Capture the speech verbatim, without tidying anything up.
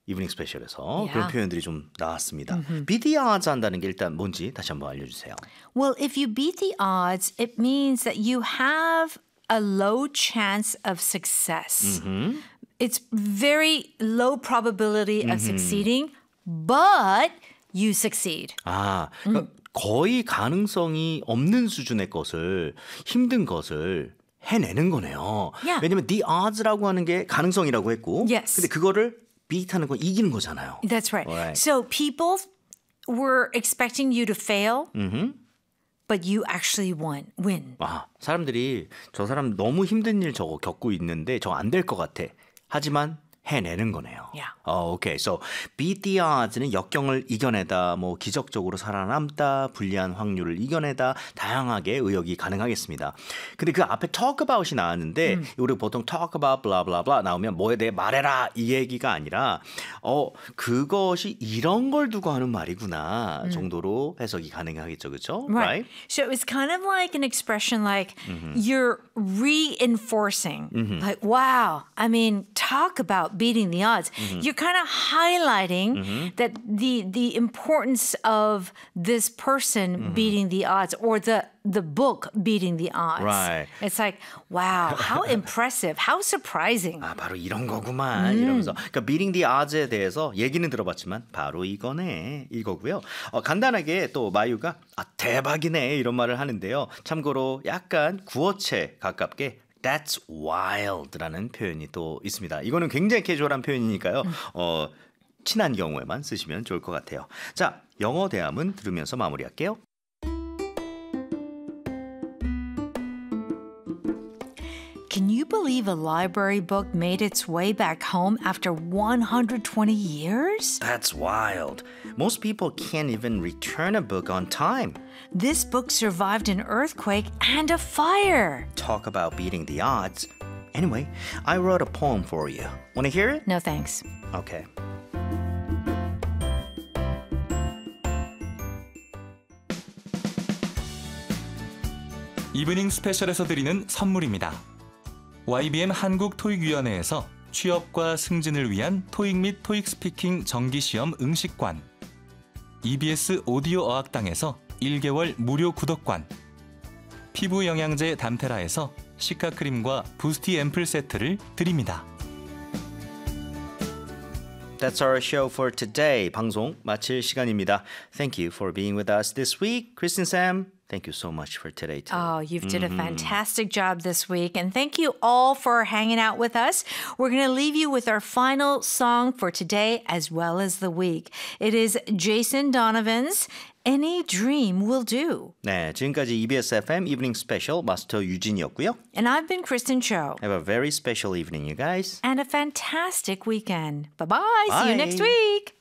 이브닝 스페셜에서 Yeah. 그런 표현들이 좀 나왔습니다. Mm-hmm. beat the odds 한다는 게 일단 뭔지 다시 한번 알려주세요. Well, if you beat the odds, it means that you have a low chance of success. Mm-hmm. It's very low probability of mm-hmm. succeeding, but you succeed. 아, 그러니까 음. 거의 가능성이 없는 수준의 것을, 힘든 것을 해내는 거네요. Yeah. 왜냐면 the odds라고 하는 게 가능성이라고 했고 yes. 근데 그거를 beat하는 건 이기는 거잖아요. That's right. right. So people were expecting you to fail, mm-hmm. but you actually won, win. 아, 사람들이 저 사람 너무 힘든 일 저거 겪고 있는데 저거 안 될 것 같아. 하지만 해내는 거네요. Yeah. 어, 오케이. So beat the odds는 역경을 이겨내다, 뭐 기적적으로 살아남다, 불리한 확률을 이겨내다, 다양하게 의역이 가능하겠습니다. 근데 그 앞에 talk about이 나왔는데 음. 우리 보통 talk about blah blah blah 나오면 뭐에 대해 말해라 이 얘기가 아니라 어 그것이 이런 걸 두고 하는 말이구나 음. 정도로 해석이 가능하겠죠, 그렇죠? Right. right. So it's kind of like an expression like mm-hmm. you're reinforcing, mm-hmm. like wow. I mean, talk about beating the odds. Mm-hmm. You're kind of highlighting mm-hmm. that the the importance of this person mm-hmm. beating the odds or the the book beating the odds. Right. It's like, wow, how impressive, how surprising. 아, 바로 이런 거구만 음. 이러면서 그러니까 beating the odds에 대해서 얘기는 들어봤지만 바로 이거네 이거고요. 어, 간단하게 또 마유가 아, 대박이네 이런 말을 하는데요. 참고로 약간 구어체 가깝게 That's wild라는 표현이 또 있습니다. 이거는 굉장히 캐주얼한 표현이니까요. 음. 어, 친한 경우에만 쓰시면 좋을 것 같아요. 자, 영어 대화문 들으면서 마무리할게요. Can you believe a library book made its way back home after one hundred twenty years? That's wild. Most people can't even return a book on time. This book survived an earthquake and a fire. Talk about beating the odds. Anyway, I wrote a poem for you. Want to hear it? No, thanks. Okay. 이브닝 스페셜에서 드리는 선물입니다. 와이비엠 한국토익위원회에서 취업과 승진을 위한 토익 및 토익 스피킹 정기시험 응시권, 이비에스 오디오 어학당에서 일 개월 무료 구독권, 피부 영양제 담테라에서 시카크림과 부스티 앰플 세트를 드립니다. That's our show for today. 방송 마칠 시간입니다. Thank you for being with us this week. Kristen Sam, thank you so much for today too. Oh, you've did mm-hmm. a fantastic job this week. And thank you all for hanging out with us. We're going to leave you with our final song for today as well as the week. It is Jason Donovan's Any Dream Will Do. 네, 지금까지 이비에스 에프엠 Evening Special 마스터 유진이었고요. And I've been Kristen Cho. Have a very special evening, you guys. And a fantastic weekend. Bye-bye. Bye. See you next week.